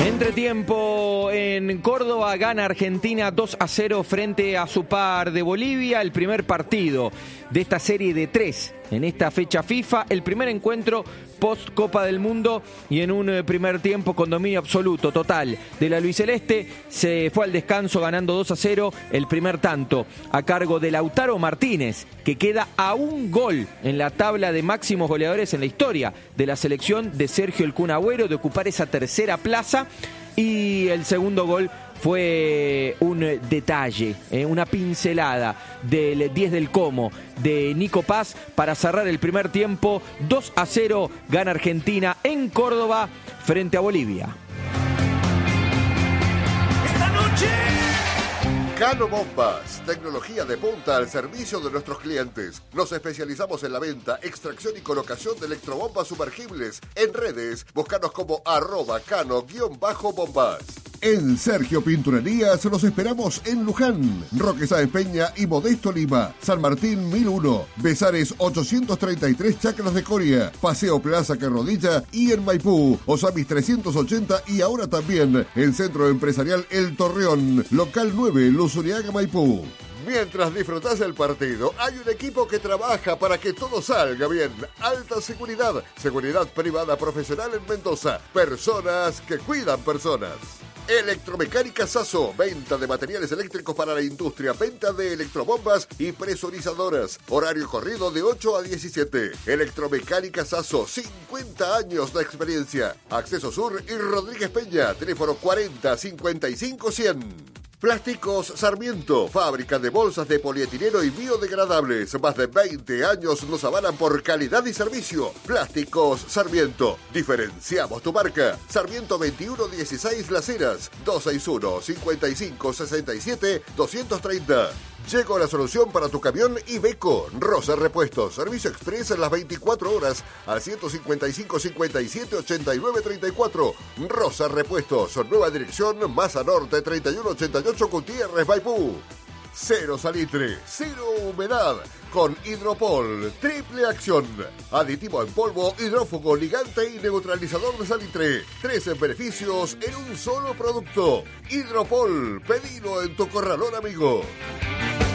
Entretiempo en Córdoba, gana Argentina 2-0 frente a su par de Bolivia, el primer partido de esta serie de 3 en esta fecha FIFA, el primer encuentro post Copa del Mundo y en un primer tiempo con dominio absoluto, total, de la albiceleste. Se fue al descanso ganando 2-0, el primer tanto a cargo de Lautaro Martínez, que queda a un gol en la tabla de máximos goleadores en la historia de la selección de Sergio El Kun Agüero, de ocupar esa tercera plaza. Y el segundo gol fue un detalle, una pincelada del 10 del Como de Nico Paz para cerrar el primer tiempo. 2-0 gana Argentina en Córdoba frente a Bolivia. Esta noche Cano Bombas, tecnología de punta al servicio de nuestros clientes. Nos especializamos en la venta, extracción y colocación de electrobombas sumergibles. En redes, búscanos como @cano_bombas. En Sergio Pinturerías los esperamos en Luján, Roque Sáenz Peña y Modesto Lima, San Martín 1001, Besares 833 Chacras de Coria, Paseo Plaza Carrodilla y en Maipú, Osamis 380 y ahora también en Centro Empresarial El Torreón, local 9, Luzuriaga, Maipú. Mientras disfrutás del partido, hay un equipo que trabaja para que todo salga bien. Alta seguridad, seguridad privada profesional en Mendoza, personas que cuidan personas. Electromecánica Sasso, venta de materiales eléctricos para la industria, venta de electrobombas y presurizadoras. Horario corrido de 8 a 17. Electromecánica Sasso, 50 años de experiencia. Acceso Sur y Rodríguez Peña, teléfono 40 55 100. Plásticos Sarmiento, fábrica de bolsas de polietileno y biodegradables. Más de 20 años nos avalan por calidad y servicio. Plásticos Sarmiento. Diferenciamos tu marca. Sarmiento 2116 Las Heras, 261-5567-230. Llegó la solución para tu camión Iveco. Rosa Repuestos. Servicio express en las 24 horas al 155-57-89-34. Rosa Repuestos. Nueva dirección, Maza Norte 3188 Gutiérrez, Maipú. Cero salitre, cero humedad. Con Hidropol, triple acción. Aditivo en polvo, hidrófugo, ligante y neutralizador de salitre. 13 beneficios en un solo producto. Hidropol, pedilo en tu corralón amigo.